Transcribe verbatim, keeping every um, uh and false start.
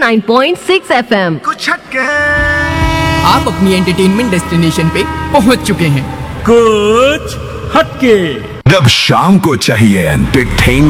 Nine point six F M. कुछ हटके आप अपनी एंटरटेनमेंट डेस्टिनेशन पे पहुंच चुके हैं। कुछ हटके। जब शाम को चाहिए एंटरटेनमेंट